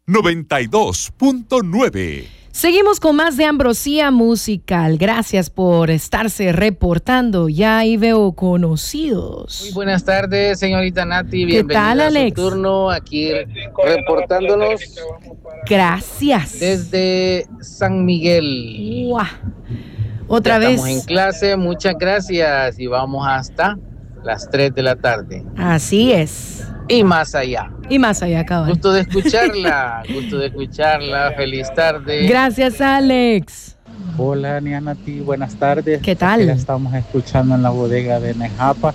92.9. Seguimos con más de Ambrosía Musical. Gracias por estarse reportando. Ya ahí veo conocidos. Muy buenas tardes, señorita Nati. ¿Qué tal, Alex? A su turno aquí reportándonos. Gracias. Desde San Miguel. ¡Guau! Otra ya vez. Estamos en clase, muchas gracias. Y vamos hasta las 3 de la tarde. Así es. Y más allá. Y más allá, cabal. Gusto de escucharla. Feliz tarde. Gracias, Alex. Hola, Nati, buenas tardes. ¿Qué tal? Aquí la estamos escuchando en la bodega de Nejapa.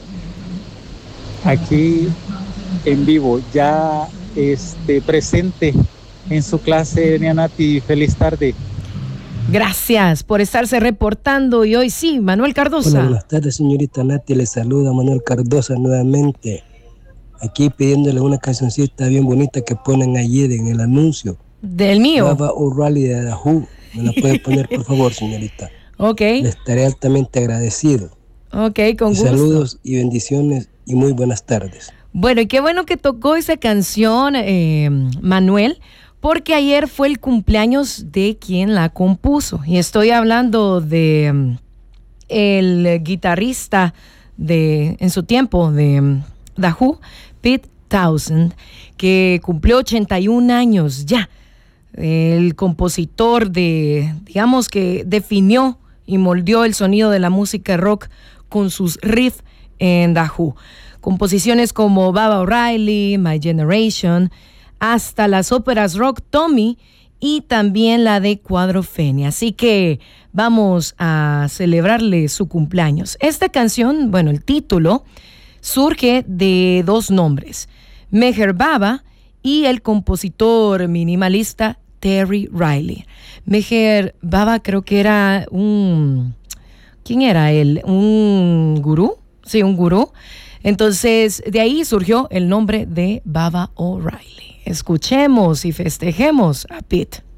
Aquí en vivo, ya presente en su clase, Nati. Feliz tarde. Gracias por estarse reportando. Y hoy sí, Manuel Cardosa. Hola, buenas tardes, señorita Nati. Le saluda Manuel Cardosa nuevamente. Aquí pidiéndole una cancioncita bien bonita que ponen ayer en el anuncio. ¿Del mío? Baba O'Reilly de The Who. ¿Me la puede poner, por favor, señorita? Ok. Le estaré altamente agradecido. Ok, con gusto. Saludos y bendiciones y muy buenas tardes. Bueno, y qué bueno que tocó esa canción, Manuel, porque ayer fue el cumpleaños de quien la compuso. Y estoy hablando de el guitarrista en su tiempo de The Who, Pete Townshend, que cumplió 81 años ya. El compositor digamos que definió y moldeó el sonido de la música rock con sus riffs en The Who. Composiciones como Baba O'Reilly, My Generation, hasta las óperas rock Tommy y también la de Quadrophenia. Así que vamos a celebrarle su cumpleaños. Esta canción, bueno, el título surge de dos nombres, Meher Baba y el compositor minimalista Terry Riley. Meher Baba creo que era ¿quién era él? ¿Un gurú? Sí, un gurú. Entonces, de ahí surgió el nombre de Baba O'Reilly. Escuchemos y festejemos a Pete.